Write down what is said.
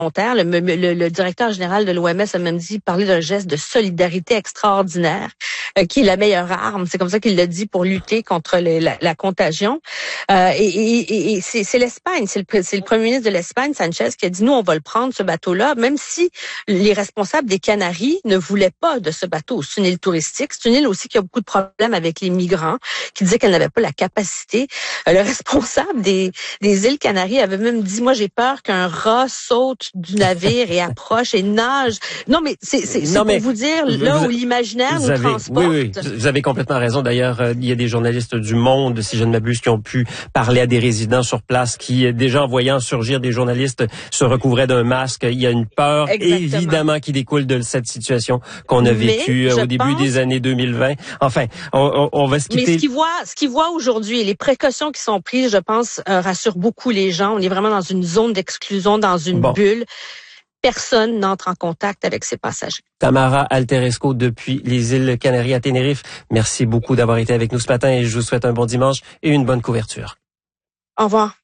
volontaires. Le directeur général de l'OMS a même parlé d'un geste de solidarité extraordinaire, qui est la meilleure arme. C'est comme ça qu'il l'a dit pour lutter contre la contagion. Et c'est l'Espagne, c'est le premier ministre de l'Espagne, Sanchez, qui a dit nous on va le prendre ce bateau-là, même si les responsables des Canaries ne voulaient pas de ce bateau. C'est une île touristique, c'est une île aussi qui a beaucoup de problèmes avec les migrants, qui disaient qu'elle n'avait pas la capacité. Le responsable des îles Canaries avait même dit moi j'ai peur qu'un rat saute du navire et approche et nage. Non mais c'est pour vous dire là où l'imaginaire nous transporte. Oui, vous avez complètement raison. D'ailleurs, il y a des journalistes du Monde, si je ne m'abuse, qui ont pu parler à des résidents sur place qui, déjà en voyant surgir des journalistes, se recouvraient d'un masque. Il y a une peur, évidemment, qui découle de cette situation qu'on a vécue au début des années 2020. Enfin, on va se quitter. Mais ce qu'ils voient aujourd'hui, les précautions qui sont prises, je pense, rassurent beaucoup les gens. On est vraiment dans une zone d'exclusion, dans une bulle. Personne n'entre en contact avec ses passagers. Tamara Alteresco depuis les îles Canaries à Tenerife. Merci beaucoup d'avoir été avec nous ce matin et je vous souhaite un bon dimanche et une bonne couverture. Au revoir.